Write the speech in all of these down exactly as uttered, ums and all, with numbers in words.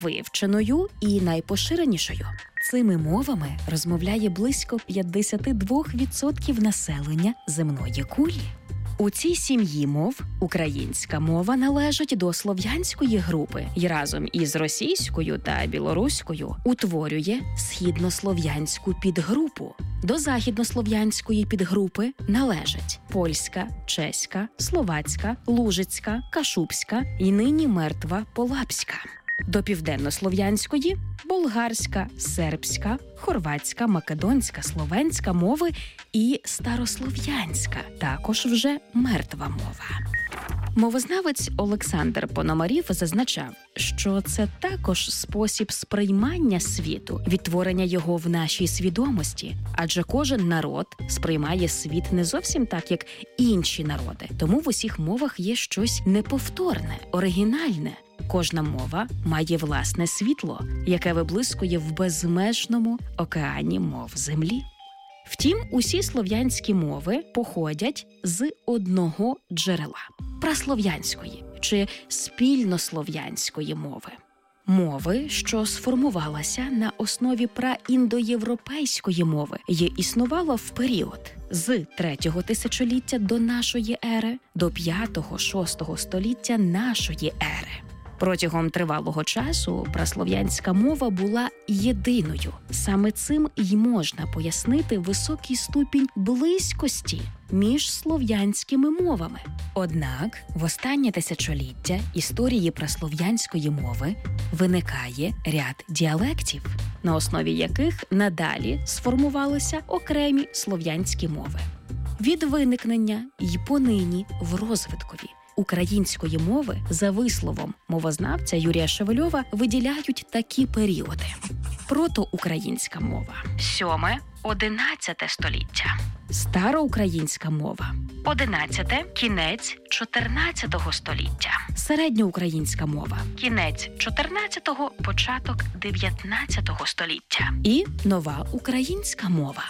вивченою і найпоширенішою. Цими мовами розмовляє близько п'ятдесят два відсотки населення земної кулі. У цій сім'ї мов українська мова належить до слов'янської групи і разом із російською та білоруською утворює східнослов'янську підгрупу. До західнослов'янської підгрупи належать польська, чеська, словацька, лужицька, кашубська і нині мертва полапська. До південнослов'янської – болгарська, сербська, хорватська, македонська, словенська мови і старослов'янська, також вже мертва мова. Мовознавець Олександр Пономарів зазначав, що це також спосіб сприймання світу, відтворення його в нашій свідомості, адже кожен народ сприймає світ не зовсім так, як інші народи. Тому в усіх мовах є щось неповторне, оригінальне. Кожна мова має власне світло, яке виблискує в безмежному океані мов землі. Втім, усі слов'янські мови походять з одного джерела – праслов'янської чи спільнослов'янської мови. Мови, що сформувалася на основі праіндоєвропейської мови і існувала в період з третього тисячоліття до нашої ери до п'ятого-шостого століття нашої ери. Протягом тривалого часу праслов'янська мова була єдиною. Саме цим й можна пояснити високий ступінь близькості між слов'янськими мовами. Однак в останнє тисячоліття історії праслов'янської мови виникає ряд діалектів, на основі яких надалі сформувалися окремі слов'янські мови. Від виникнення й понині в розвиткові української мови за висловом мовознавця Юрія Шевельова виділяють такі періоди. Протоукраїнська мова – сьоме-одинадцяте століття. Староукраїнська мова – одинадцяте – кінець чотирнадцятого століття. Середньоукраїнська мова – кінець чотирнадцятого – початок дев'ятнадцятого століття. І нова українська мова.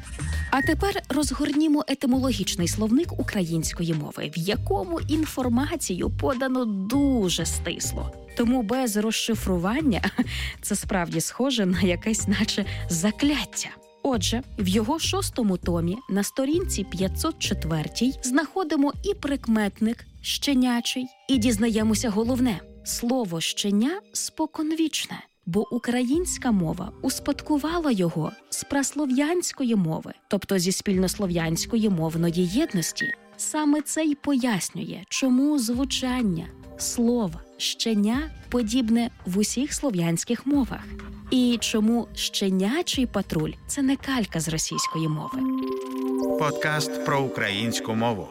А тепер розгорнімо етимологічний словник української мови, в якому інформацію подано дуже стисло. Тому без розшифрування це справді схоже на якесь наче закляття. Отже, в його шостому томі на сторінці п'ятсот четвертій знаходимо і прикметник «щенячий», і дізнаємося головне – слово «щеня» споконвічне. Бо українська мова успадкувала його з праслов'янської мови, тобто зі спільнослов'янської мовної єдності. Саме це й пояснює, чому звучання слова «щеня» подібне в усіх слов'янських мовах. І чому «щенячий патруль» – це не калька з російської мови. Подкаст про українську мову.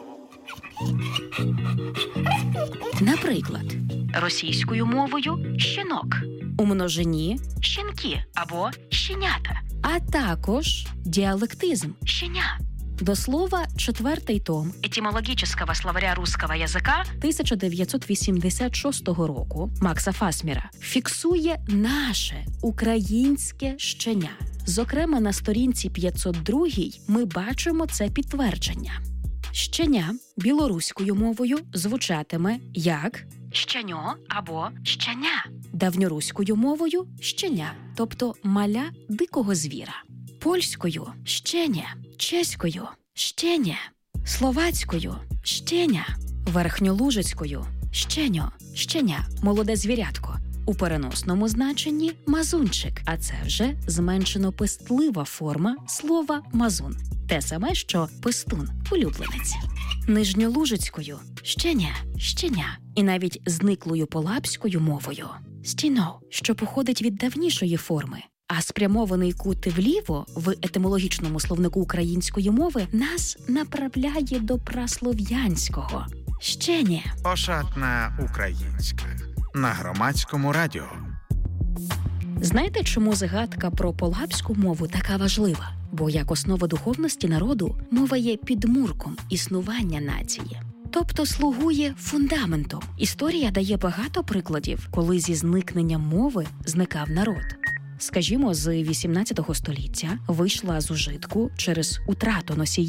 Наприклад, російською мовою «щінок», у множині «щінки» або «щенята», а також діалектизм «щеня». До слова, четвертий том етимологічного словаря русского язика тисяча дев'ятсот вісімдесят шостого року Макса Фасміра фіксує наше українське щеня. Зокрема, на сторінці п'ятсот другій ми бачимо це підтвердження. Щеня білоруською мовою звучатиме як «щеньо» або «щеня». Давньоруською мовою – «щеня», тобто маля дикого звіра. Польською – «щеня», чеською – «щеня», словацькою – «щеня», верхньолужицькою – «щеньо», «щеня», молоде звірятко. У переносному значенні – мазунчик, а це вже зменшено пестлива форма слова «мазун». Те саме, що пестун, улюбленець. Нижньолужицькою – «щеня», «щеня». І навіть зниклою полапською мовою – «стіно», що походить від давнішої форми. А спрямований кут вліво в етимологічному словнику української мови нас направляє до праслов'янського – «щеня». Ошатна українська. На Громадському радіо. Знаєте, чому згадка про полапську мову така важлива? Бо як основа духовності народу, мова є підмурком існування нації. Тобто слугує фундаментом. Історія дає багато прикладів, коли зі зникненням мови зникав народ. Скажімо, з вісімнадцятого століття вийшла з ужитку через утрату носіїв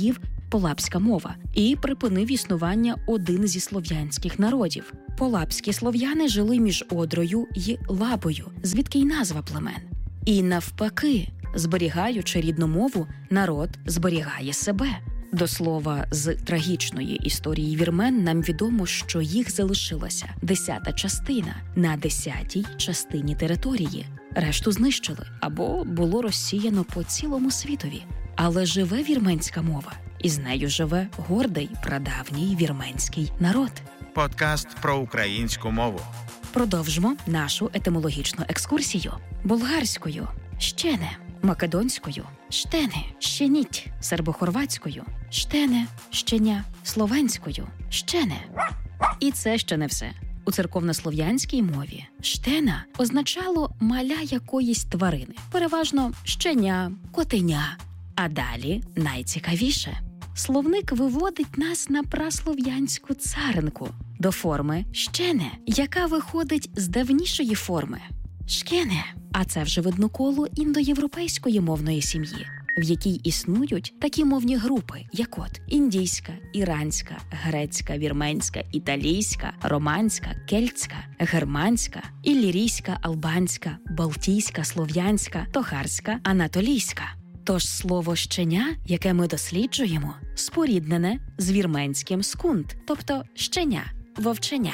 полабська мова, і припинив існування один зі слов'янських народів. Полабські слов'яни жили між Одрою й Лабою, звідки й назва племен. І навпаки, зберігаючи рідну мову, народ зберігає себе. До слова, з трагічної історії вірмен нам відомо, що їх залишилася десята частина на десятій частині території. Решту знищили або було розсіяно по цілому світові. Але живе вірменська мова, і з нею живе гордий прадавній вірменський народ. Подкаст про українську мову. Продовжимо нашу етимологічну екскурсію. Болгарською – щене, македонською – штене, щеніть, сербохорватською – штене, щеня, словенською – щене. І це ще не все. У церковнослов'янській мові «штена» означало маля якоїсь тварини, переважно щеня, котеня. А далі найцікавіше. Словник виводить нас на праслов'янську царинку до форми «щене», яка виходить з давнішої форми «шкене». А це вже видно коло індоєвропейської мовної сім'ї, в якій існують такі мовні групи, як от індійська, іранська, грецька, вірменська, італійська, романська, кельтська, германська, іллірійська, албанська, балтійська, слов'янська, тохарська, анатолійська. Тож слово «щеня», яке ми досліджуємо, споріднене з вірменським «скунт», тобто «щеня», «вовченя».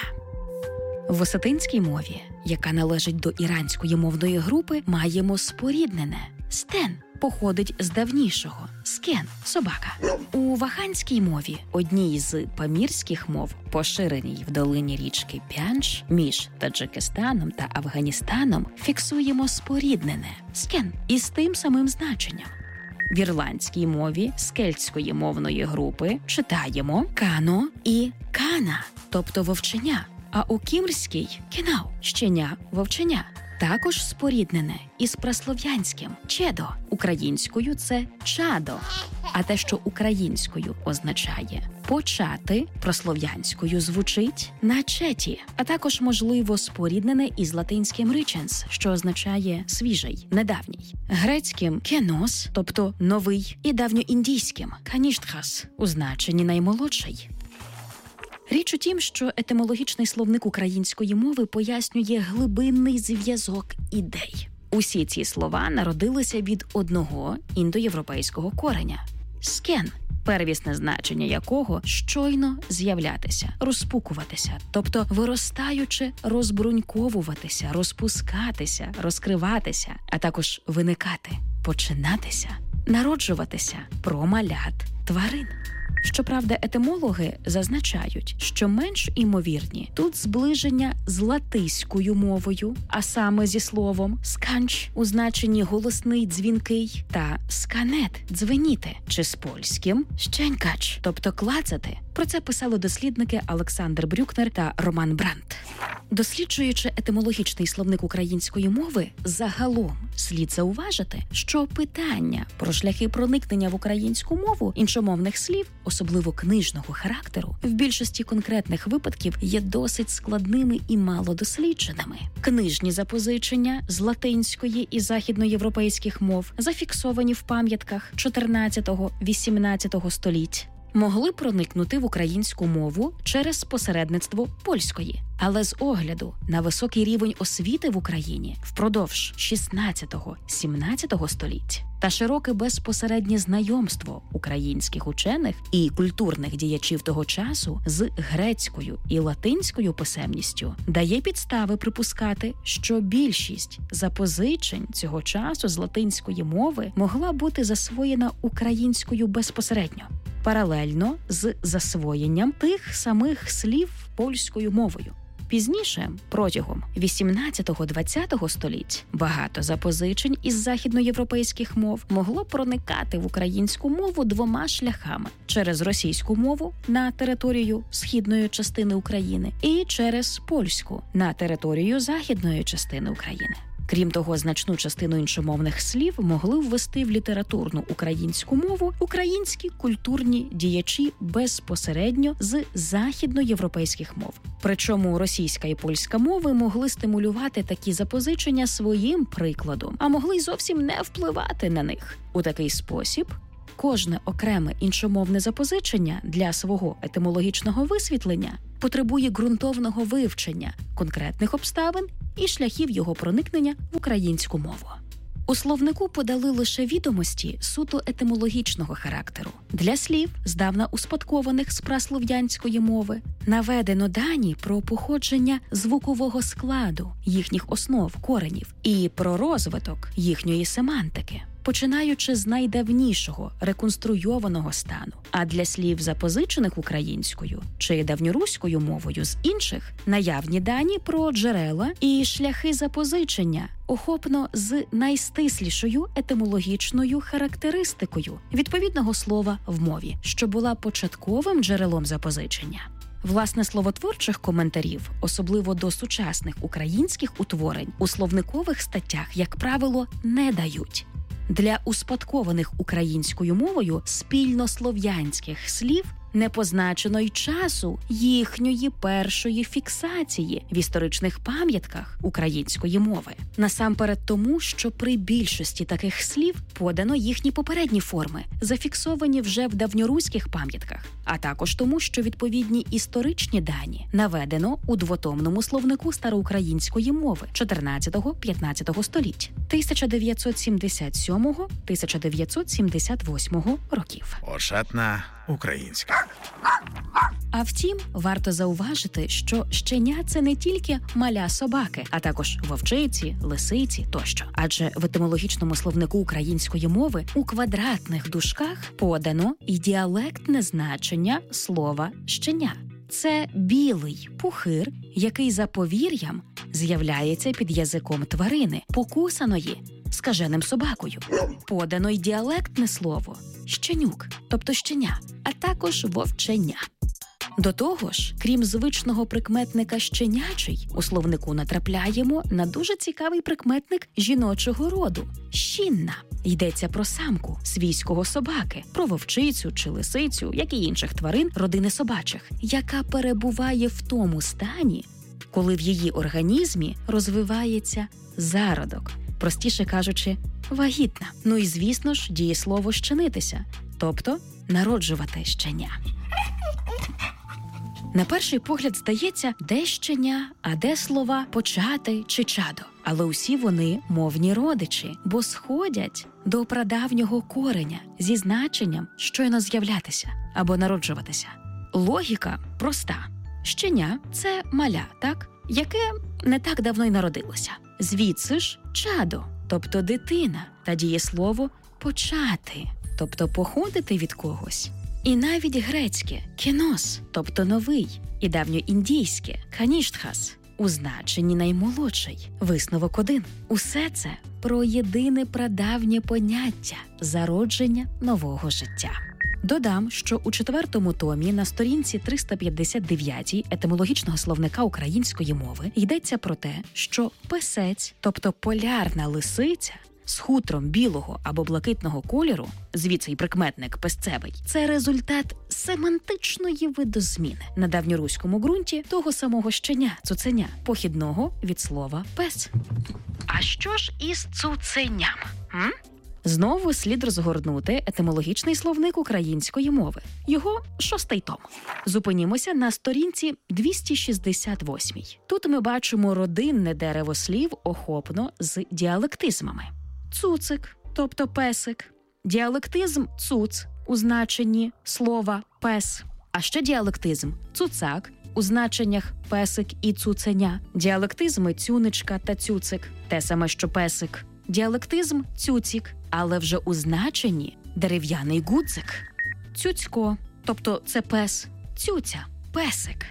В осетинській мові, яка належить до іранської мовної групи, маємо споріднене «стен», походить з давнішого «скен» – собака. У ваханській мові, одній з памірських мов, поширеній в долині річки Пянш, між Таджикистаном та Афганістаном, фіксуємо споріднене «скен» із тим самим значенням. В ірландській мові з кельтської мовної групи читаємо «кано» і «кана», тобто «вовченя», а у кімрській «кенау» – «щеня», «вовченя». Також споріднене із праслов'янським «чедо». Українською це «чадо». А те, що українською означає «почати», прослов'янською звучить «начеті». А також, можливо, споріднене із латинським «риченс», що означає «свіжий», «недавній». Грецьким «кенос», тобто «новий», і давньоіндійським «каніштхас» у значенні «наймолодший». Річ у тім, що етимологічний словник української мови пояснює глибинний зв'язок ідей. Усі ці слова народилися від одного індоєвропейського кореня – «скен», первісне значення якого – щойно з'являтися, розпукуватися, тобто виростаючи, розбруньковуватися, розпускатися, розкриватися, а також виникати, починатися, народжуватися про малят тварин. Щоправда, етимологи зазначають, що менш імовірні тут зближення з латиською мовою, а саме зі словом «сканч» у значенні «голосний, дзвінкий» та «сканет» – «дзвеніти», чи з польським «щенькач», тобто «клацати». Про це писали дослідники Олександр Брюкнер та Роман Брандт. Досліджуючи етимологічний словник української мови, загалом слід зауважити, що питання про шляхи проникнення в українську мову іншомовних слів, особливо книжного характеру, в більшості конкретних випадків є досить складними і малодослідженими. Книжні запозичення з латинської і західноєвропейських мов, зафіксовані в пам'ятках чотирнадцятого-вісімнадцятого століть, могли проникнути в українську мову через посередництво польської. Але з огляду на високий рівень освіти в Україні впродовж шістнадцятого-сімнадцятого століть та широке безпосереднє знайомство українських учених і культурних діячів того часу з грецькою і латинською писемністю дає підстави припускати, що більшість запозичень цього часу з латинської мови могла бути засвоєна українською безпосередньо, паралельно з засвоєнням тих самих слів польською мовою. Пізніше, протягом вісімнадцятого-двадцятого століть, багато запозичень із західноєвропейських мов могло проникати в українську мову двома шляхами – через російську мову на територію східної частини України і через польську на територію західної частини України. Крім того, значну частину іншомовних слів могли ввести в літературну українську мову українські культурні діячі безпосередньо з західноєвропейських мов. Причому російська і польська мови могли стимулювати такі запозичення своїм прикладом, а могли й зовсім не впливати на них. У такий спосіб Кожне окреме іншомовне запозичення для свого етимологічного висвітлення потребує ґрунтовного вивчення конкретних обставин і шляхів його проникнення в українську мову. У словнику подали лише відомості суто етимологічного характеру. Для слів, здавна успадкованих з праслов'янської мови, наведено дані про походження звукового складу, їхніх основ, коренів, і про розвиток їхньої семантики, починаючи з найдавнішого реконструйованого стану. А для слів, запозичених українською чи давньоруською мовою з інших, наявні дані про джерела і шляхи запозичення, охопно з найстислішою етимологічною характеристикою відповідного слова в мові, що була початковим джерелом запозичення. Власне, словотворчих коментарів, особливо до сучасних українських утворень, у словникових статтях, як правило, не дають. Для успадкованих українською мовою спільнослов'янських слів не позначено й часу їхньої першої фіксації в історичних пам'ятках української мови. Насамперед тому, що при більшості таких слів подано їхні попередні форми, зафіксовані вже в давньоруських пам'ятках, а також тому, що відповідні історичні дані наведено у двотомному словнику староукраїнської мови чотирнадцятого-п'ятнадцятого століть тисяча дев'ятсот сімдесят сьомого - тисяча дев'ятсот сімдесят восьмого років. Ошатна українська. А втім, варто зауважити, що щеня – це не тільки маля собаки, а також вовчиці, лисиці тощо. Адже в етимологічному словнику української мови у квадратних дужках подано і діалектне значення слова «щеня». Це білий пухир, який за повір'ям з'являється під язиком тварини, покусаної скаженим собакою. Подано й діалектне слово «щенюк», тобто щеня, а також вовченя. До того ж, крім звичного прикметника «щенячий», у словнику натрапляємо на дуже цікавий прикметник жіночого роду – «щінна». Йдеться про самку свійського собаки, про вовчицю чи лисицю, як і інших тварин родини собачих, яка перебуває в тому стані, коли в її організмі розвивається зародок, простіше кажучи, вагітна. Ну і, звісно ж, дієслово «щенитися», тобто народжувати щеня. На перший погляд здається, де щеня, а де слова «почати» чи «чадо». Але усі вони мовні родичі, бо сходять до прадавнього кореня зі значенням «щойно з'являтися» або «народжуватися». Логіка проста. Щеня – це маля, так? Яке не так давно й народилося. Звідси ж «чадо», тобто дитина, та дієслово «почати», тобто походити від когось. І навіть грецьке «кенос», тобто новий, і давньоіндійське «каніштхас» у значенні наймолодший. Висновок один. Усе це про єдине прадавнє поняття – зародження нового життя. Додам, що у четвертому томі на сторінці триста п'ятдесят дев'ятій етимологічного словника української мови йдеться про те, що песець, тобто полярна лисиця, з хутром білого або блакитного кольору, звідси й прикметник песцевий, це результат семантичної видозміни на давньоруському ґрунті того самого щеня, цуценя, похідного від слова «пес». А що ж із цуценям? М? Знову слід розгорнути етимологічний словник української мови. Його шостий том. Зупинімося на сторінці двісті шістдесят восьмій. Тут ми бачимо родинне дерево слів охопно з діалектизмами. Цуцик, тобто песик. Діалектизм «цуц» у значенні слова «пес». А ще діалектизм «цуцак» у значеннях «песик» і «цуценя». Діалектизми «цюничка» та «цюцик» – те саме, що «песик». Діалектизм «цюцік», але вже у значенні «дерев'яний гудзик». Цюцько, тобто це пес, цюця, песик.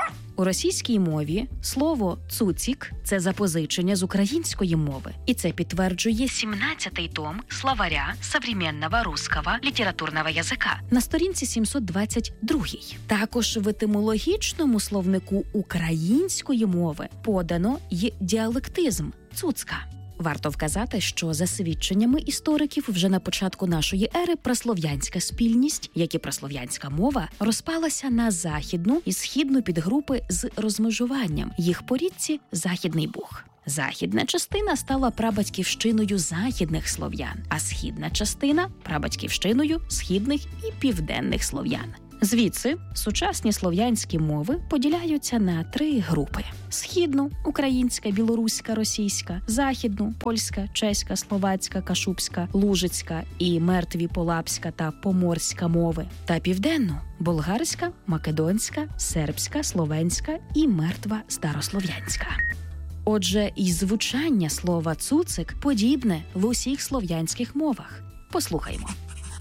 У російській мові слово «цуцік» – це запозичення з української мови. І це підтверджує сімнадцятий том словаря современного русского літературного язика на сторінці сімсот двадцять другій. Також в етимологічному словнику української мови подано й діалектизм «цуцка». Варто вказати, що за свідченнями істориків вже на початку нашої ери праслов'янська спільність, як і праслов'янська мова, розпалася на західну і східну підгрупи з розмежуванням. Їх по річці Західний Буг. Західна частина стала прабатьківщиною західних слов'ян, а східна частина – прабатьківщиною східних і південних слов'ян. Звідси сучасні слов'янські мови поділяються на три групи: східну – українська, білоруська, російська, західну – польська, чеська, словацька, кашубська, лужицька і мертві-полапська та поморська мови, та південну – болгарська, македонська, сербська, словенська і мертва старослов'янська. Отже, і звучання слова «цуцик» подібне в усіх слов'янських мовах. Послухаймо.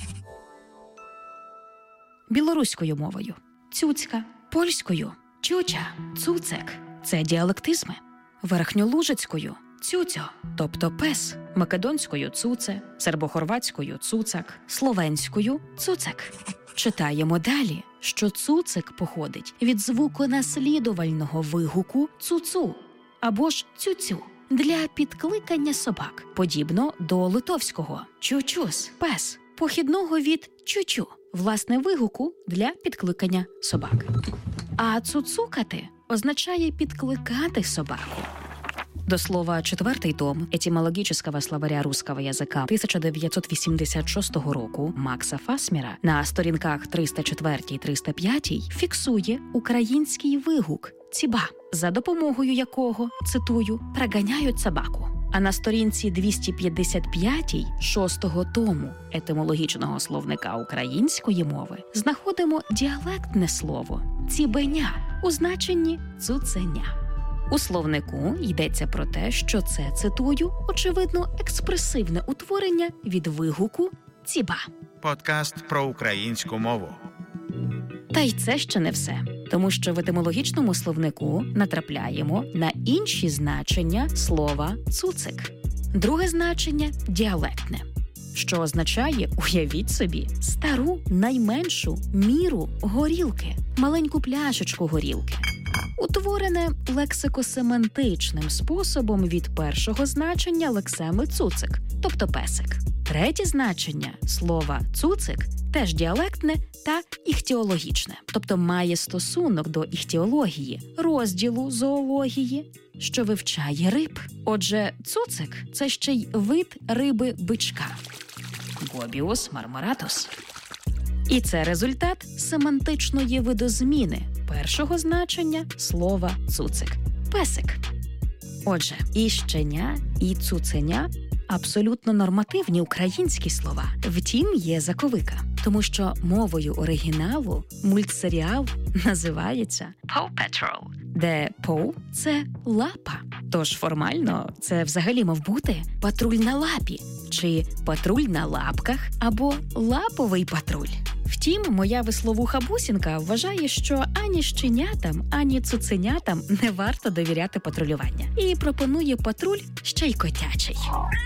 Білоруською мовою – цюцька, польською – чуча, цуцик – це діалектизми. Верхньолужицькою – цюцьо, тобто пес, македонською – цуце, сербохорватською – цуцак, словенською – цуцик. Читаємо далі, що цуцик походить від звуконаслідувального вигуку «цуцу» або ж «цюцю» для підкликання собак, подібно до литовського «чучус» – пес, похідного від «чучу» – власне вигуку для підкликання собак. А «цуцукати» означає підкликати собаку. До слова, четвертий том етимологічного словаря русского язика тисяча дев'ятсот вісімдесят шостого року Макса Фасміра на сторінках триста четвертій - триста п'ятій фіксує український вигук «ціба», за допомогою якого, цитую, «проганяють собаку». А на сторінці двісті п'ятдесят п'ятій шостого тому етимологічного словника української мови знаходимо діалектне слово «цібеня» у значенні «цуценя». У словнику йдеться про те, що це, цитую, очевидно, експресивне утворення від вигуку «ціба». Подкаст про українську мову. Та й це ще не все. Тому що в етимологічному словнику натрапляємо на інші значення слова «цуцик». Друге значення – діалектне, що означає, уявіть собі, стару, найменшу міру горілки, маленьку пляшечку горілки. Утворене лексикосемантичним способом від першого значення лексеми «цуцик», тобто песик. Третє значення слова «цуцик» теж діалектне та іхтіологічне, тобто має стосунок до іхтіології, розділу зоології, що вивчає риб. Отже, цуцик – це ще й вид риби-бичка – Гобіус марморатус. І це результат семантичної видозміни першого значення слова «цуцик» – песик. Отже, і щеня, і цуценя – абсолютно нормативні українські слова. Втім, є заковика, тому що мовою оригіналу мультсеріал називається Paw Patrol, де Paw – це лапа. Тож формально це взагалі мав бути патруль на лапі, чи патруль на лапках, або лаповий патруль. Втім, моя висловуха бусінка вважає, що ані щенятам, ані цуценятам не варто довіряти патрулювання. І пропонує патруль ще й котячий.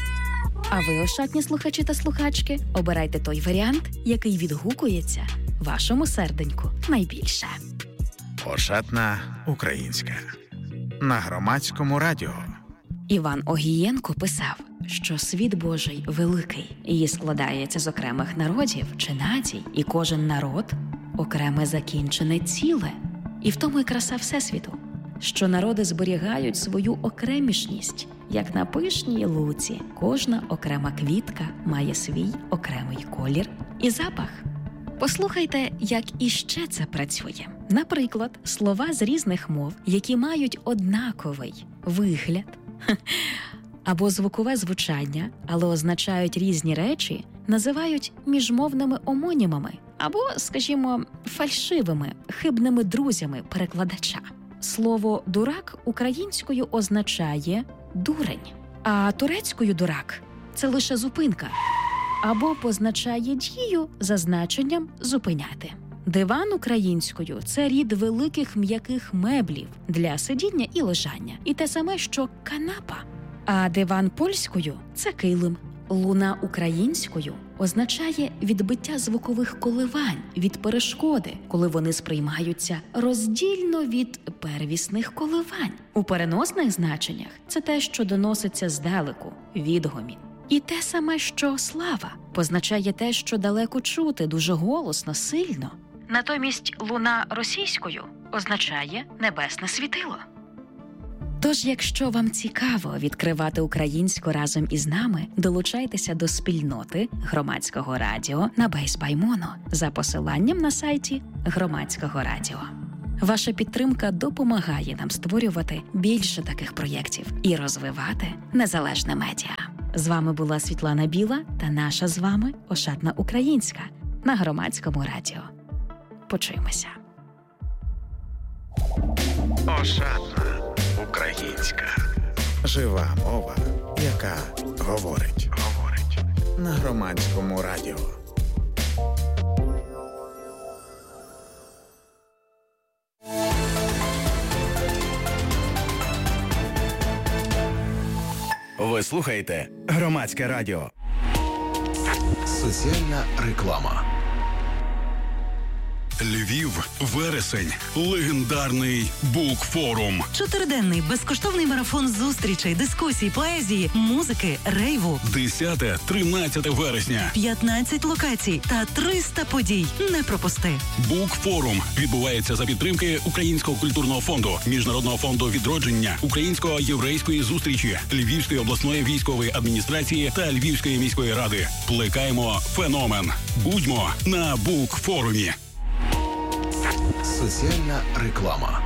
А ви, ошатні слухачі та слухачки, обирайте той варіант, який відгукується вашому серденьку найбільше. Ошатна українська. На Громадському радіо. Іван Огієнко писав, що світ Божий великий і складається з окремих народів чи націй, і кожен народ – окреме закінчене ціле. І в тому й краса Всесвіту, що народи зберігають свою окремішність. Як на пишній луці, кожна окрема квітка має свій окремий колір і запах. Послухайте, як іще це працює. Наприклад, слова з різних мов, які мають однаковий вигляд або звукове звучання, але означають різні речі, називають міжмовними омонімами або, скажімо, фальшивими, хибними друзями перекладача. Слово «дурак» українською означає «дурень», а турецькою «дурак» – це лише зупинка або позначає дію за значенням «зупиняти». Диван українською – це рід великих м'яких меблів для сидіння і лежання. І те саме, що канапа. А диван польською – це килим. Луна українською означає відбиття звукових коливань від перешкоди, коли вони сприймаються роздільно від первісних коливань. У переносних значеннях це те, що доноситься здалеку, відгомін. І те саме, що слава, позначає те, що далеко чути, дуже голосно, сильно. Натомість луна російською означає небесне світило. Тож, якщо вам цікаво відкривати українську разом із нами, долучайтеся до спільноти Громадського радіо на Base by Mono за посиланням на сайті Громадського радіо. Ваша підтримка допомагає нам створювати більше таких проєктів і розвивати незалежне медіа. З вами була Світлана Біла та наша з вами Ошатна Українська на Громадському радіо. Почуємося. Ошатна Українська. Жива мова, яка говорить. Говорить. На Громадському радіо. Ви слухаєте Громадське радіо. Соціальна реклама. Львів, вересень, легендарний букфорум. Чотириденний безкоштовний марафон зустрічей, дискусій, поезії, музики, рейву. десяте-тринадцяте вересня. п'ятнадцять локацій та триста подій. Не пропусти. Букфорум відбувається за підтримки Українського культурного фонду, Міжнародного фонду відродження, Українсько-єврейської зустрічі, Львівської обласної військової адміністрації та Львівської міської ради. Плекаємо феномен. Будьмо на букфорумі. Соціальна реклама.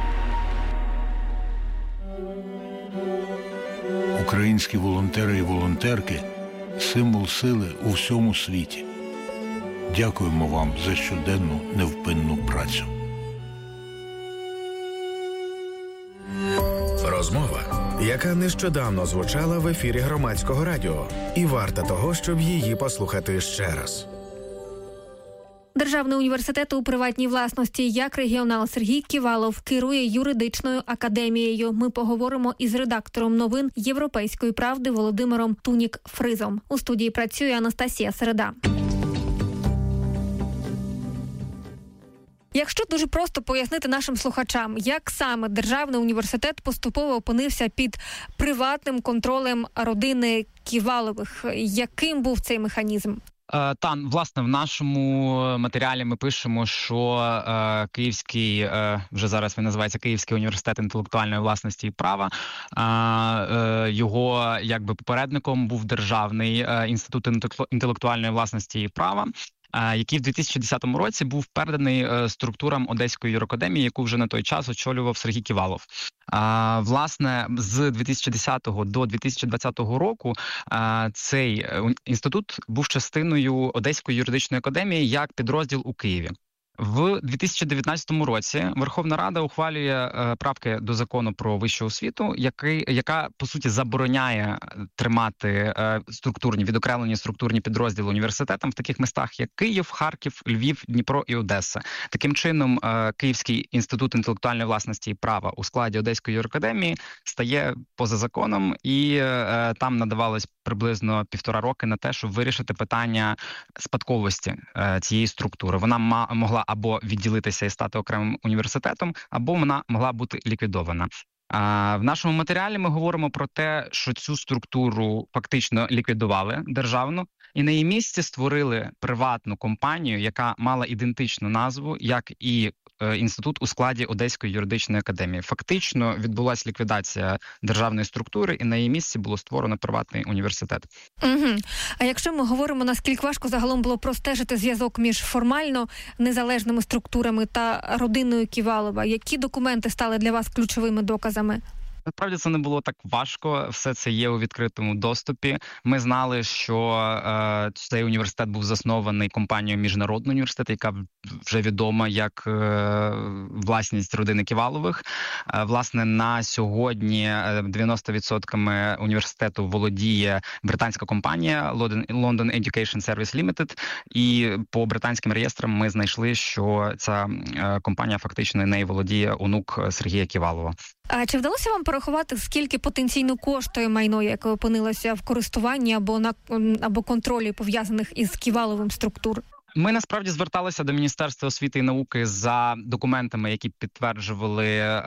Українські волонтери і волонтерки – символ сили у всьому світі. Дякуємо вам за щоденну невпинну працю. Розмова, яка нещодавно звучала в ефірі Громадського радіо, і варта того, щоб її послухати ще раз. Державний університет у приватній власності, як регіонал Сергій Ківалов, керує юридичною академією. Ми поговоримо із редактором новин «Європейської правди» Володимиром Тунік-Фризом. У студії працює Анастасія Середа. Якщо дуже просто пояснити нашим слухачам, як саме Державний університет поступово опинився під приватним контролем родини Ківалових, яким був цей механізм? Та, власне, в нашому матеріалі ми пишемо, що е, Київський, е, вже зараз він називається Київський університет інтелектуальної власності і права, е, е, його якби попередником був Державний е, інститут інтелектуальної власності і права, який в дві тисячі десятому році був переданий структурам Одеської юракадемії, яку вже на той час очолював Сергій Ківалов. А, власне, з дві тисячі десятого до дві тисячі двадцятого року а, цей інститут був частиною Одеської юридичної академії як підрозділ у Києві. В дві тисячі дев'ятнадцятому році Верховна Рада ухвалює е, правки до закону про вищу освіту, який, яка, по суті, забороняє тримати е, структурні, відокремлені структурні підрозділи університетам в таких містах, як Київ, Харків, Львів, Дніпро і Одеса. Таким чином, е, Київський інститут інтелектуальної власності і права у складі Одеської юракадемії стає поза законом, і е, там надавалось приблизно півтора роки на те, щоб вирішити питання спадковості е, цієї структури. Вона ма, могла або відділитися і стати окремим університетом, або вона могла бути ліквідована. А в нашому матеріалі ми говоримо про те, що цю структуру фактично ліквідували державну, і на її місці створили приватну компанію, яка мала ідентичну назву, як і е, інститут у складі Одеської юридичної академії. Фактично відбулася ліквідація державної структури, і на її місці було створено приватний університет. Угу. А якщо ми говоримо, наскільки важко загалом було простежити зв'язок між формально незалежними структурами та родиною Ківалова, які документи стали для вас ключовими доказами? Насправді це не було так важко, все це є у відкритому доступі. Ми знали, що е, цей університет був заснований компанією Міжнародний університет, яка вже відома як е, власність родини Ківалових. Е, власне, на сьогодні дев'яносто відсотків університету володіє британська компанія London Education Service Limited, і по британським реєстрам ми знайшли, що ця е, компанія фактично нею володіє онук Сергія Ківалова. А чи вдалося вам порахувати, скільки потенційно коштує майно, яке опинилося в користуванні або на або контролі пов'язаних із Ківаловим структур? Ми насправді зверталися до Міністерства освіти і науки за документами, які підтверджували е,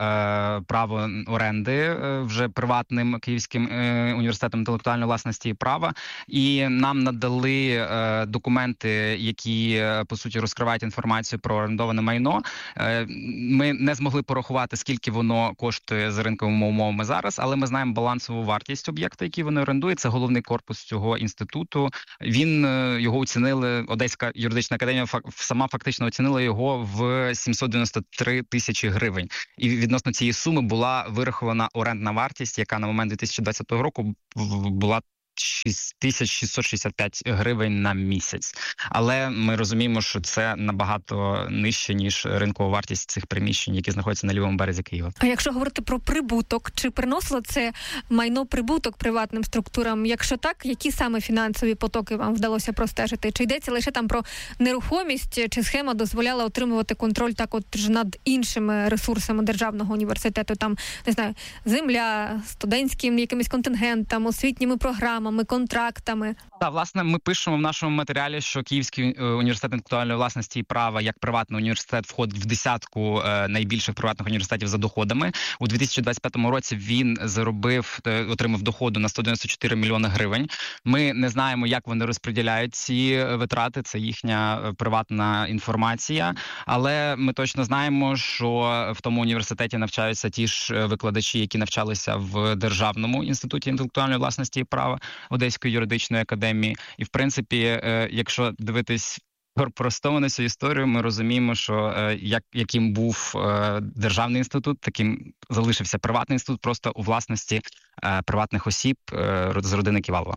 право оренди е, вже приватним Київським е, університетом інтелектуальної власності і права, і нам надали е, документи, які е, по суті розкривають інформацію про орендоване майно. Е, ми не змогли порахувати, скільки воно коштує за ринковими умовами зараз, але ми знаємо балансову вартість об'єкту, який вони орендують. Це головний корпус цього інституту. Він е, його оцінили Одеська юридична академія сама фактично оцінила його в сімсот дев'яносто три тисячі гривень. І відносно цієї суми була вирахована орендна вартість, яка на момент дві тисячі двадцятого року була шість тисяч шістсот шістдесят п'ять гривень на місяць. Але ми розуміємо, що це набагато нижче, ніж ринкова вартість цих приміщень, які знаходяться на лівому березі Києва. А якщо говорити про прибуток, чи приносило це майно прибуток приватним структурам? Якщо так, які саме фінансові потоки вам вдалося простежити? Чи йдеться лише там про нерухомість, чи схема дозволяла отримувати контроль так от над іншими ресурсами державного університету? Там, не знаю, земля, студентським якимось контингентом, освітніми програмами, контрактами. Так, власне, ми пишемо в нашому матеріалі, що Київський університет інтелектуальної власності і права як приватний університет входить в десятку е, найбільших приватних університетів за доходами. У дві тисячі двадцять п'ятому році він заробив, е, отримав доходу на сто дев'яносто чотири мільйони гривень. Ми не знаємо, як вони розподіляють ці витрати, це їхня приватна інформація, але ми точно знаємо, що в тому університеті навчаються ті ж викладачі, які навчалися в Державному інституті інтелектуальної власності і права Одеської юридичної академії. І, в принципі, якщо дивитись простому на цю історію, ми розуміємо, що як, яким був державний інститут, таким залишився приватний інститут, просто у власності приватних осіб з родини Ківалова.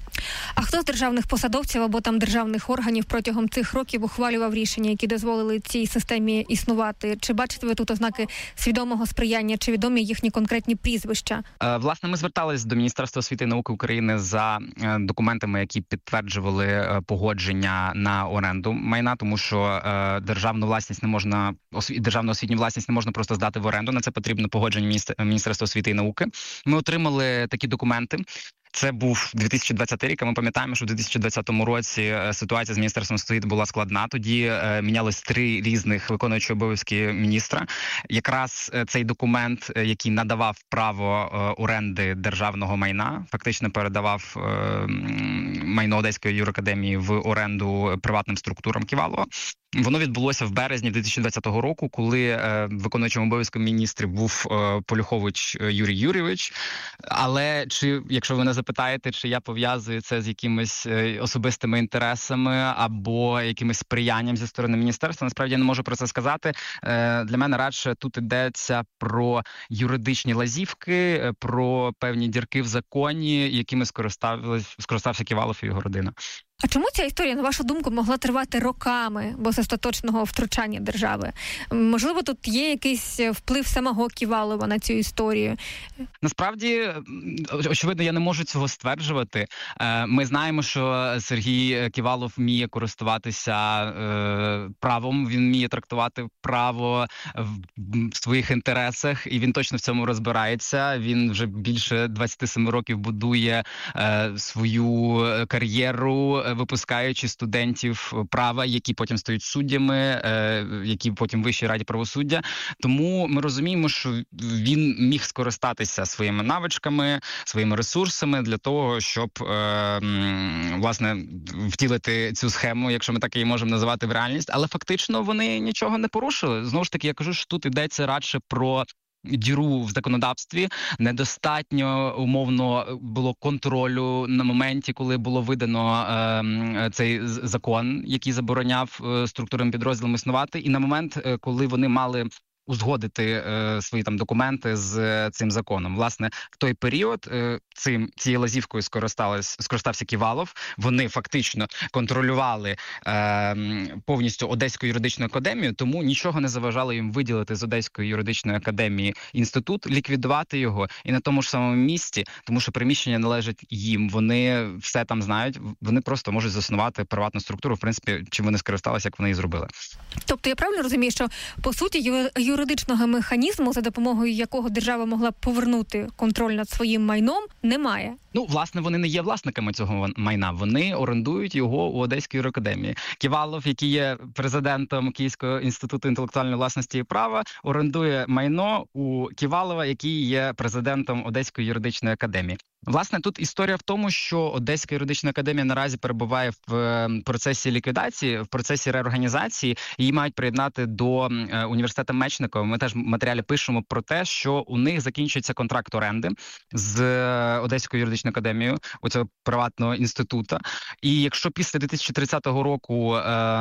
А хто з державних посадовців або там державних органів протягом цих років ухвалював рішення, які дозволили цій системі існувати? Чи бачите ви тут ознаки свідомого сприяння, чи відомі їхні конкретні прізвища? Власне, ми звертались до Міністерства освіти і науки України за документами, які підтверджували погодження на оренду майна, тому що державну власність не можна, державну освітню власність не можна просто здати в оренду. На це потрібно погодження Міністерства освіти і науки. Ми отримали такі документи. Це був дві тисячі двадцятий рік, а ми пам'ятаємо, що в дві тисячі двадцятому році ситуація з Міністерством освіти була складна. Тоді е, мінялись три різних виконуючі обов'язки міністра. Якраз цей документ, який надавав право е, оренди державного майна, фактично передавав е, майно Одеської юракадемії в оренду приватним структурам Ківалова. Воно відбулося в березні дві тисячі двадцятого року, коли е, виконуючим обов'язком міністрів був е, Полюхович Юрій Юрійович. Але чи, якщо ви не запитаєте, чи я пов'язую це з якимись е, особистими інтересами або якимось сприянням зі сторони міністерства, насправді я не можу про це сказати. Е, для мене радше тут йдеться про юридичні лазівки, про певні дірки в законі, якими скористався Ківалов і його родина. А чому ця історія, на вашу думку, могла тривати роками без остаточного втручання держави? Можливо, тут є якийсь вплив самого Ківалова на цю історію? Насправді, очевидно, я не можу цього стверджувати. Ми знаємо, що Сергій Ківалов вміє користуватися правом, він вміє трактувати право в своїх інтересах, і він точно в цьому розбирається. Він вже більше двадцять сім років будує свою кар'єру, випускаючи студентів права, які потім стають суддями, які потім в Вищій раді правосуддя. Тому ми розуміємо, що він міг скористатися своїми навичками, своїми ресурсами для того, щоб, власне, втілити цю схему, якщо ми так її можемо називати, в реальність. Але фактично вони нічого не порушили. Знову ж таки, я кажу, що тут йдеться радше про діру в законодавстві. Недостатньо, умовно, було контролю на моменті, коли було видано е, цей закон, який забороняв е, структурним підрозділам існувати, і на момент, е, коли вони мали узгодити е, свої там документи з е, цим законом. Власне, в той період е, цим цією лазівкою скористався Ківалов. Вони фактично контролювали е, повністю Одеську юридичну академію, тому нічого не заважало їм виділити з Одеської юридичної академії інститут, ліквідувати його і на тому ж самому місці, тому що приміщення належать їм. Вони все там знають, вони просто можуть заснувати приватну структуру, в принципі, чим вони скористалися, як вони і зробили. Тобто я правильно розумію, що по суті юридичного механізму, за допомогою якого держава могла б повернути контроль над своїм майном, немає. Ну, власне, вони не є власниками цього майна. Вони орендують його у Одеській юракадемії. Ківалов, який є президентом Київського інституту інтелектуальної власності і права, орендує майно у Ківалова, який є президентом Одеської юридичної академії. Власне, тут історія в тому, що Одеська юридична академія наразі перебуває в процесі ліквідації, в процесі реорганізації. Її мають приєднати до університету Мечникова. Ми теж в матеріалі пишемо про те, що у них закінчується контракт оренди з Одеською юридичною академією, у цього приватного інституту. І якщо після дві тисячі тридцятого року,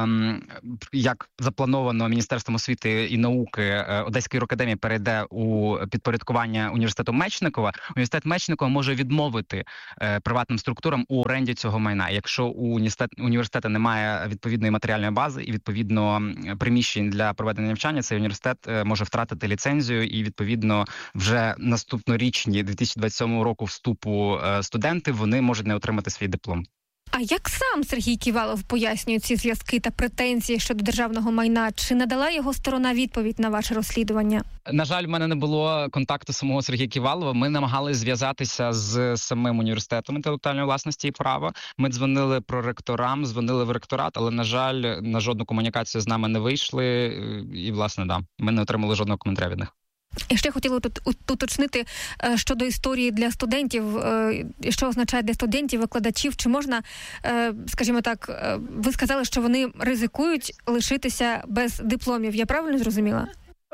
як заплановано Міністерством освіти і науки, Одеська юракадемія перейде у підпорядкування університету Мечникова, університет Мечникова може від відмовити е, приватним структурам у оренді цього майна, якщо у університет, університету немає відповідної матеріальної бази і відповідно приміщень для проведення навчання, цей університет е, може втратити ліцензію і відповідно вже наступнорічні дві тисячі двадцять сьомого року вступу е, студенти вони можуть не отримати свій диплом. А як сам Сергій Ківалов пояснює ці зв'язки та претензії щодо державного майна? Чи надала його сторона відповідь на ваше розслідування? На жаль, в мене не було контакту самого Сергія Ківалова. Ми намагалися зв'язатися з самим університетом інтелектуальної власності і права. Ми дзвонили проректорам, дзвонили в ректорат, але, на жаль, на жодну комунікацію з нами не вийшли. І, власне, да, ми не отримали жодного коментаря від них. І ще хотіла тут уточнити щодо історії для студентів, що означає для студентів, викладачів, чи можна, скажімо так, ви сказали, що вони ризикують лишитися без дипломів, я правильно зрозуміла?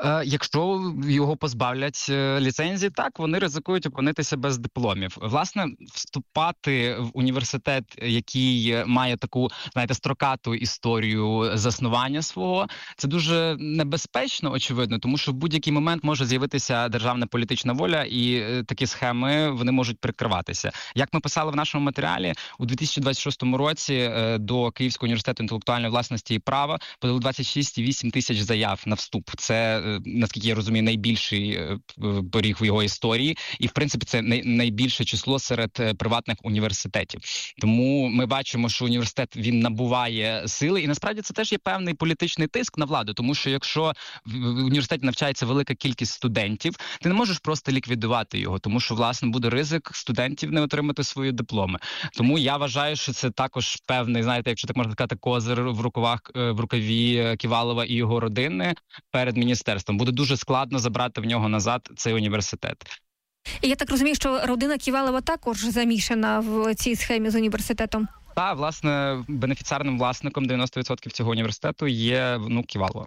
Якщо його позбавлять ліцензії, так, вони ризикують опинитися без дипломів. Власне, вступати в університет, який має таку, знаєте, строкату історію заснування свого, це дуже небезпечно, очевидно, тому що в будь-який момент може з'явитися державна політична воля, і такі схеми, вони можуть прикриватися. Як ми писали в нашому матеріалі, у дві тисячі двадцять шостому році до Київського університету інтелектуальної власності і права подали двадцять шість цілих вісім тисяч заяв на вступ. Це, наскільки я розумію, найбільший поріг в його історії. І, в принципі, це найбільше число серед приватних університетів. Тому ми бачимо, що університет, він набуває сили. І, насправді, це теж є певний політичний тиск на владу. Тому що, якщо в університеті навчається велика кількість студентів, ти не можеш просто ліквідувати його. Тому що, власне, буде ризик студентів не отримати свої дипломи. Тому я вважаю, що це також певний, знаєте, якщо так можна сказати, козир в рукавах, в рукаві Ківалова і його родини перед міністерством. Буде дуже складно забрати в нього назад цей університет. І я так розумію, що родина Ківалова також замішана в цій схемі з університетом? Так, власне, бенефіціарним власником дев'яносто відсотків цього університету є внук Ківалова.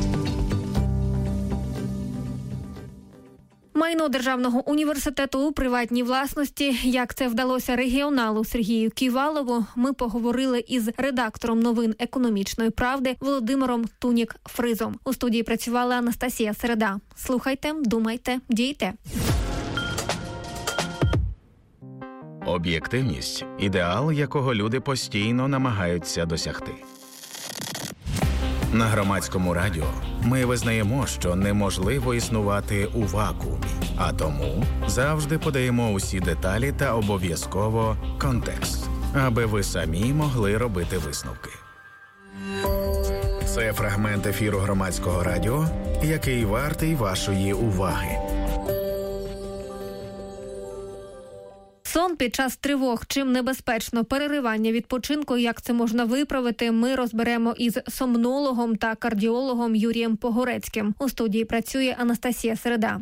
Майно Державного університету у приватній власності. Як це вдалося регіоналу Сергію Ківалову, ми поговорили із редактором новин «Економічної правди» Володимиром Тунік-Фризом. У студії працювала Анастасія Середа. Слухайте, думайте, дійте. Об'єктивність – ідеал, якого люди постійно намагаються досягти. На Громадському радіо ми визнаємо, що неможливо існувати у вакуумі, а тому завжди подаємо усі деталі та обов'язково контекст, аби ви самі могли робити висновки. Це фрагмент ефіру Громадського радіо, який вартий вашої уваги. Сон під час тривог, чим небезпечно переривання відпочинку, як це можна виправити, ми розберемо із сомнологом та кардіологом Юрієм Погорецьким. У студії працює Анастасія Середа.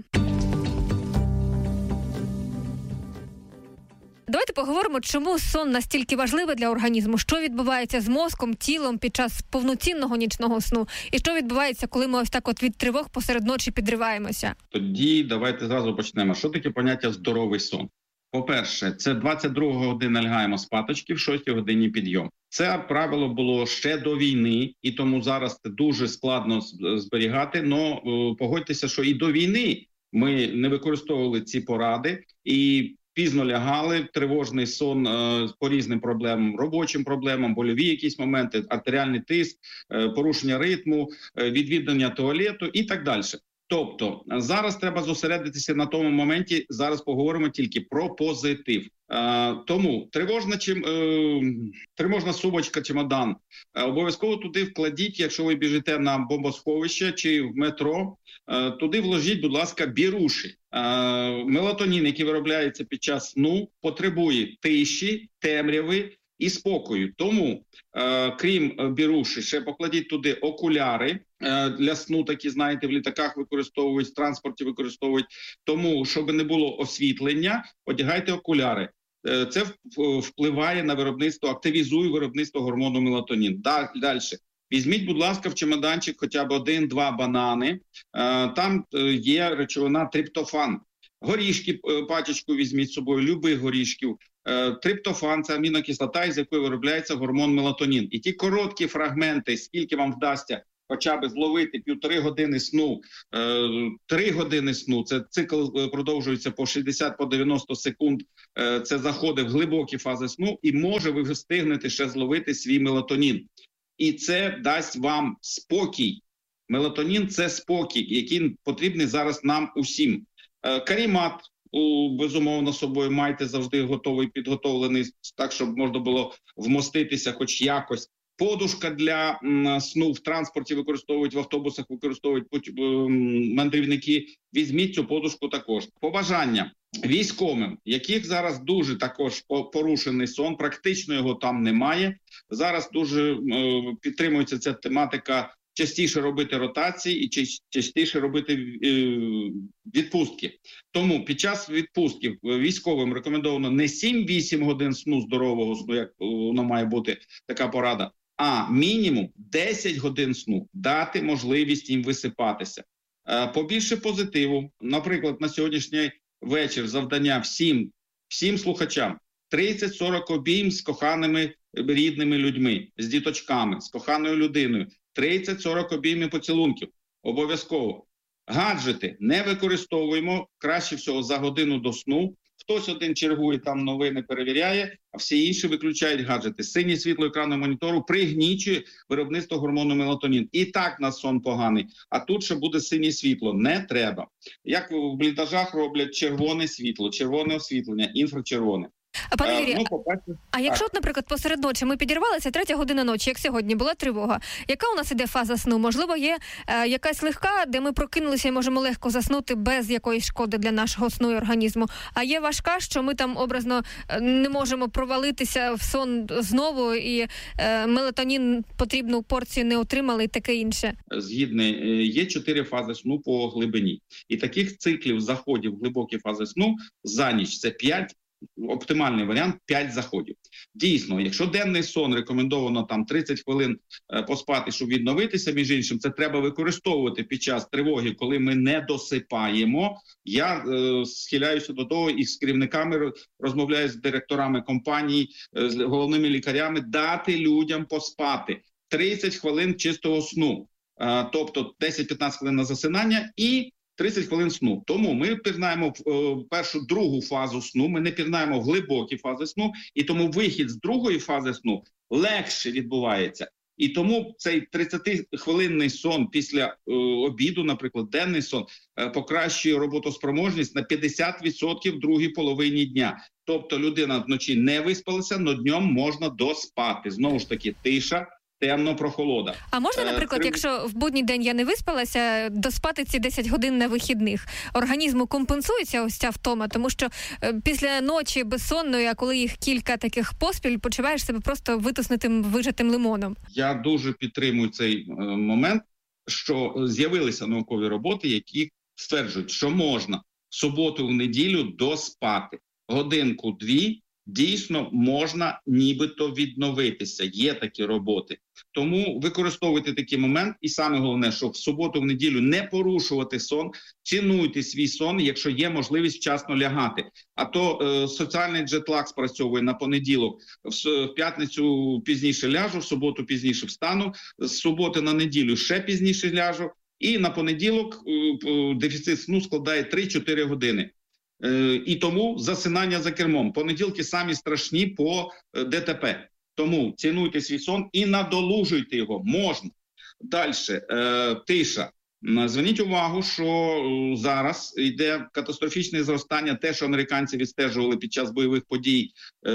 Давайте поговоримо, чому сон настільки важливий для організму, що відбувається з мозком, тілом під час повноцінного нічного сну, і що відбувається, коли ми ось так от від тривог посеред ночі підриваємося. Тоді давайте зразу почнемо. Що таке поняття здоровий сон? По-перше, це двадцять друга година лягаємо спаточки, в шостій годині підйом. Це правило було ще до війни, і тому зараз це дуже складно зберігати. Но погодьтеся, що і до війни ми не використовували ці поради і пізно лягали, тривожний сон е, по різним проблемам, робочим проблемам, больові якісь моменти, артеріальний тиск, е, порушення ритму, е, відвідування туалету і так далі. Тобто зараз треба зосередитися на тому моменті, зараз поговоримо тільки про позитив. Тому тривожна, чим, тривожна сумочка, чемодан, обов'язково туди вкладіть, якщо ви біжите на бомбосховище чи в метро, туди вложіть, будь ласка, біруші. Мелатонін, який виробляється під час сну, потребує тиші, темряви і спокою. Тому, крім біруші, ще покладіть туди окуляри для сну, такі, знаєте, в літаках використовують, в транспорті використовують. Тому, щоб не було освітлення, одягайте окуляри. Це впливає на виробництво, активізує виробництво гормону мелатонін. Далі. Візьміть, будь ласка, в чемоданчик хоча б один-два банани. Там є речовина триптофан. Горішки, пачечку візьміть з собою, любих горішків. Триптофан – це амінокислота, із якої виробляється гормон мелатонін. І ті короткі фрагменти, скільки вам вдасться хоча б зловити півтори години сну, три години сну, це цикл продовжується по шістдесят, по дев'яносто секунд, це заходи в глибокі фази сну, і може ви встигнете ще зловити свій мелатонін. І це дасть вам спокій. Мелатонін – це спокій, який потрібний зараз нам усім. Карімат, безумовно, собою майте завжди готовий, підготовлений, так, щоб можна було вмоститися хоч якось. Подушка для м, сну в транспорті використовують, в автобусах використовують м, мандрівники. Візьміть цю подушку також. Побажання військовим, яких зараз дуже також порушений сон, практично його там немає. Зараз дуже е, підтримується ця тематика частіше робити ротації і частіше робити е, відпустки. Тому під час відпустки військовим рекомендовано не сім-вісім годин сну, здорового сну, як воно має бути така порада, а мінімум десять годин сну, дати можливість їм висипатися. Е, побільше позитиву. Наприклад, на сьогоднішній вечір завдання всім, всім слухачам тридцять-сорок обійм з коханими рідними людьми, з діточками, з коханою людиною. тридцять-сорок обіймів поцілунків. Обов'язково. Гаджети не використовуємо, краще всього за годину до сну. Хтось один чергує, там новини перевіряє, а всі інші виключають гаджети. Синє світло екрану монітору пригнічує виробництво гормону мелатонін. І так на сон поганий, а тут ще буде синє світло. Не треба. Як в бліндажах роблять червоне світло, червоне освітлення, інфрачервоне. А пане Юрію, ну, а якщо, от, наприклад, посеред ночі ми підірвалися, третя година ночі, як сьогодні, була тривога, яка у нас іде фаза сну? Можливо, є е, якась легка, де ми прокинулися і можемо легко заснути без якоїсь шкоди для нашого сну і організму, а є важка, що ми там образно не можемо провалитися в сон знову і е, мелатонін потрібну порцію не отримали і таке інше? Згідно, є чотири фази сну по глибині. І таких циклів заходів в глибокі фази сну за ніч – це п'ять. Оптимальний варіант – п'ять заходів. Дійсно, якщо денний сон рекомендовано там тридцять хвилин поспати, щоб відновитися, між іншим, це треба використовувати під час тривоги, коли ми не досипаємо. Я е, схиляюся до того і з керівниками розмовляю з директорами компаній, з головними лікарями, дати людям поспати. тридцять хвилин чистого сну, е, тобто десять-п'ятнадцять хвилин на засинання і тридцять хвилин сну. Тому ми пірнаємо в е, першу, другу фазу сну, ми не пірнаємо в глибокі фази сну, і тому вихід з другої фази сну легше відбувається. І тому цей тридцятихвилинний сон після е, обіду, наприклад, денний сон, е, покращує роботоспроможність на п'ятдесят відсотків в другій половині дня. Тобто людина вночі не виспалася, але днем можна доспати. Знову ж таки, тиша, темно, прохолода. А можна, наприклад, Три... якщо в будній день я не виспалася, доспати ці десять годин на вихідних? Організму компенсується ось ця втома, тому що після ночі безсонної, а коли їх кілька таких поспіль, почуваєш себе просто витиснутим, вижатим лимоном. Я дуже підтримую цей е, момент, що з'явилися наукові роботи, які стверджують, що можна в суботу, в неділю доспати. Годинку-дві дійсно можна нібито відновитися. Є такі роботи. Тому використовуйте такий момент. І саме головне, що в суботу, в неділю не порушувати сон, цінуйте свій сон, якщо є можливість вчасно лягати. А то е, соціальний джетлаг спрацьовує на понеділок. В, в п'ятницю пізніше ляжу, в суботу пізніше встану, з суботи на неділю ще пізніше ляжу. І на понеділок е, е, дефіцит сну складає три-чотири години. І тому засинання за кермом. Понеділки самі страшні по ДТП. Тому цінуйте свій сон і надолужуйте його. Можна. Далі. Е, тиша. Зверніть увагу, що зараз йде катастрофічне зростання, те, що американці відстежували під час бойових подій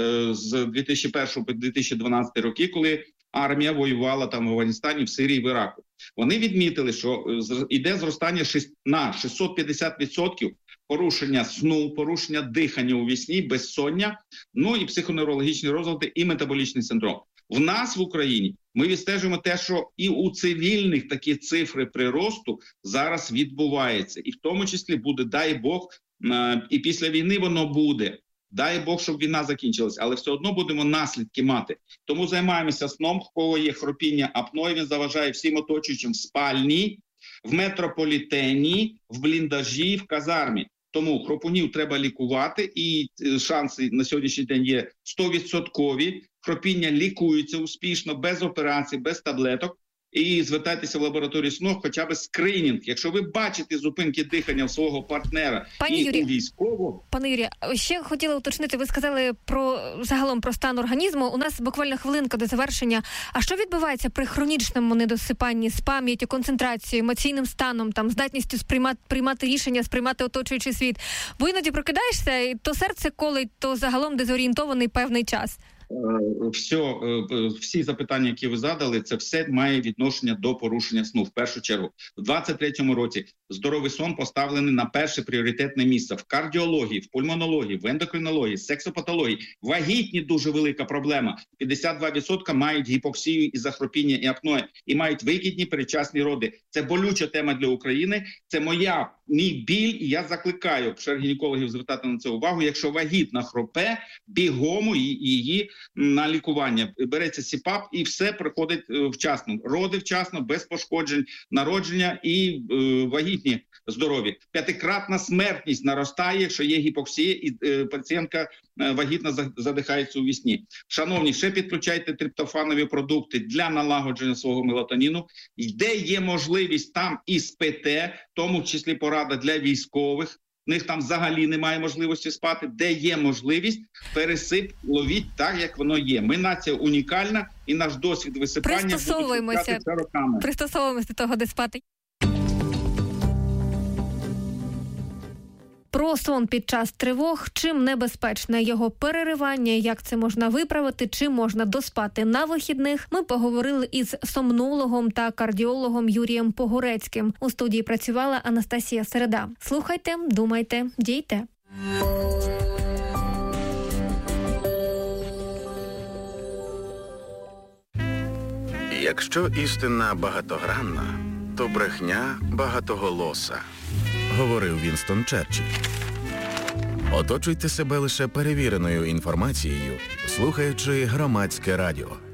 з дві тисячі першого по дві тисячі дванадцятий роки, коли армія воювала там в Афганістані, в Сирії, в Іраку. Вони відмітили, що йде зростання на шістсот п'ятдесят відсотків порушення сну, порушення дихання у вісні, безсоння, ну і психоневрологічні розлади, і метаболічний синдром. В нас в Україні ми відстежуємо те, що і у цивільних такі цифри приросту зараз відбуваються. І в тому числі буде, дай Бог, і після війни воно буде. Дай Бог, щоб війна закінчилась, але все одно будемо наслідки мати. Тому займаємося сном, в кого є хропіння апної, він заважає всім оточуючим в спальні, в метрополітені, в бліндажі, в казармі. Тому хропунів треба лікувати, і шанси на сьогоднішній день є сто відсотків. Хропіння лікується успішно, без операцій, без таблеток. І звертайтеся в лабораторію сну, хоча б скринінг. Якщо ви бачите зупинки дихання в свого партнера Пані і Юрій, у військового... Пане Юрію, ще хотіла уточнити, ви сказали про загалом про стан організму. У нас буквально хвилинка до завершення. А що відбувається при хронічному недосипанні з пам'яттю, концентрацією, емоційним станом, там, здатністю сприймати, приймати рішення, сприймати оточуючий світ? Бо іноді прокидаєшся, і то серце колить, то загалом дезорієнтований певний час. Все, всі запитання, які ви задали, це все має відношення до порушення сну. В першу чергу, в двадцять третьому році здоровий сон поставлений на перше пріоритетне місце. В кардіології, в пульмонології, в ендокринології, сексопатології. Вагітні дуже велика проблема. п'ятдесят два відсотки мають гіпоксію і захропіння і апноє. І мають вигідні передчасні роди. Це болюча тема для України. Це моя, мій біль. І я закликаю гінекологів звертати на це увагу. Якщо вагітна хропе, бігом її на лікування. Береться сіпап і все приходить вчасно. Роди вчасно, без пошкоджень, народження і е, вагітні здорові. П'ятикратна смертність наростає, якщо є гіпоксія і е, пацієнтка е, вагітна задихається у вісні. Шановні, ще підключайте триптофанові продукти для налагодження свого мелатоніну. Де є можливість, там і спите, в тому числі порада для військових. В них там взагалі немає можливості спати. Де є можливість, пересип ловіть так, як воно є. Ми нація унікальна, і наш досвід висипання пристосовуємося роками. Пристосовуємося до того, де спати. Про сон під час тривог, чим небезпечне його переривання, як це можна виправити, чим можна доспати на вихідних, ми поговорили із сомнологом та кардіологом Юрієм Погорецьким. У студії працювала Анастасія Середа. Слухайте, думайте, дійте. Якщо істина багатогранна, то брехня багатоголоса, говорив Вінстон Черчилль. Оточуйте себе лише перевіреною інформацією, слухаючи Громадське радіо.